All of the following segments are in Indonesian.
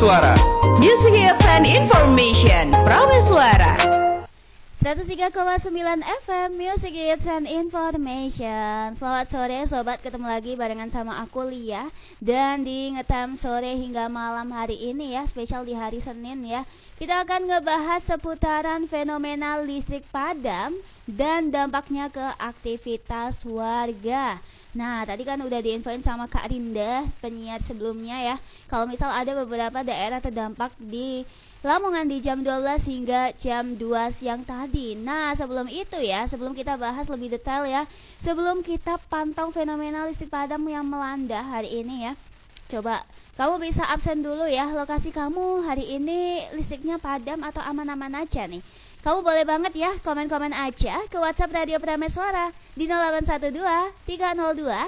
Prameswara. Music Hits and Information. Prameswara. 103,9 FM Music Hits and Information. Selamat sore sobat, ketemu lagi barengan sama aku Lia. Dan di Ngetam sore hingga malam hari ini ya, spesial di hari Senin ya, kita akan ngebahas seputaran fenomena listrik padam dan dampaknya ke aktivitas warga. Nah, tadi kan udah diinfoin sama Kak Rinda, penyiar sebelumnya ya, kalau misal ada beberapa daerah terdampak di Lamongan di jam 12 hingga jam 2 siang tadi. Nah, sebelum itu ya, sebelum kita bahas lebih detail ya, sebelum kita pantau fenomena listrik padam yang melanda hari ini ya, coba kamu bisa absen dulu ya, lokasi kamu hari ini listriknya padam atau aman-aman aja nih. Kamu boleh banget ya komen-komen aja ke WhatsApp Radio Prameswara di 0812 302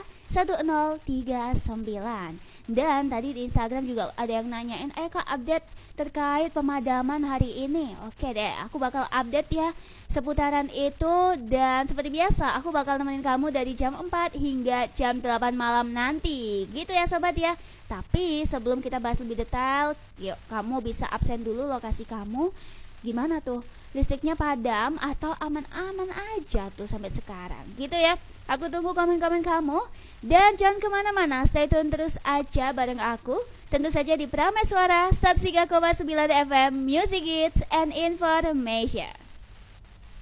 1039. Dan tadi di Instagram juga ada yang nanyain, Kak update terkait pemadaman hari ini. Oke deh, aku bakal update ya seputaran itu. Dan seperti biasa, aku bakal nemenin kamu dari jam 4 hingga jam 8 malam nanti. Gitu ya sobat ya. Tapi sebelum kita bahas lebih detail, yuk kamu bisa absen dulu lokasi kamu. Gimana tuh? Listriknya padam atau aman-aman aja tuh sampai sekarang? Gitu ya. Aku tunggu komen-komen kamu. Dan jangan kemana-mana, stay tune terus aja bareng aku. Tentu saja di Prameswara 103,9 FM Music Hits and Information.